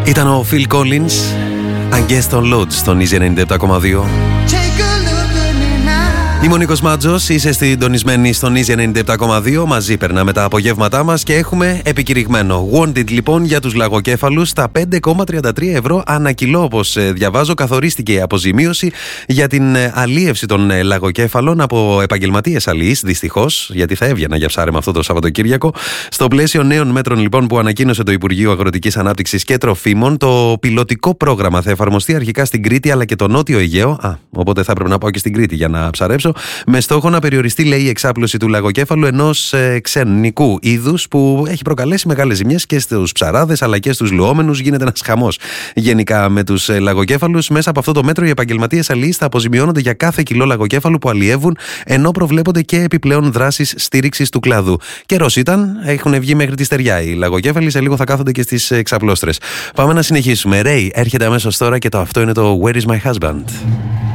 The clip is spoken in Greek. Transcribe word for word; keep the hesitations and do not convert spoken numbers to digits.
Ήταν ο Phil Collins, Against All Odds, στον Easy ενενήντα επτά κόμμα δύο. Είμαι ο Νίκος Μάτζος, είσαι συντονισμένη στον Easy ενενήντα επτά κόμμα δύο. Μαζί περνάμε τα απογεύματά μας και έχουμε επικηρυγμένο Wanted λοιπόν για τους λαγοκέφαλους στα πέντε κόμμα τριάντα τρία ευρώ ανά κιλό. Όπως διαβάζω, καθορίστηκε η αποζημίωση για την αλίευση των λαγοκέφαλων από επαγγελματίες αλιείς, δυστυχώς, γιατί θα έβγαινα για ψάρεμα αυτό το Σαββατοκύριακο. Στο πλαίσιο νέων μέτρων λοιπόν που ανακοίνωσε το Υπουργείο Αγροτικής Ανάπτυξης και Τροφίμων, το πιλωτικό πρόγραμμα θα εφαρμοστεί αρχικά στην Κρήτη αλλά και το Νότιο Αιγαίο. Α, οπότε θα έπρεπε να πάω και στην Κρήτη για να ψαρέψω. Με στόχο να περιοριστεί, λέει, η εξάπλωση του λαγοκέφαλου, ενός ε, ξενικού είδους που έχει προκαλέσει μεγάλες ζημιές και στους ψαράδες αλλά και στους λουόμενους. Γίνεται ένας χαμός γενικά με τους ε, λαγοκέφαλους. Μέσα από αυτό το μέτρο, οι επαγγελματίες αλλιείς θα αποζημιώνονται για κάθε κιλό λαγοκέφαλου που αλλιεύουν, ενώ προβλέπονται και επιπλέον δράσεις στήριξης του κλάδου. Καιρός ήταν, έχουν βγει μέχρι τη στεριά οι λαγοκέφαλοι, σε λίγο θα κάθονται και στις εξαπλώστρες. Πάμε να συνεχίσουμε. Ray έρχεται αμέσως τώρα και το αυτό είναι το Where is my husband.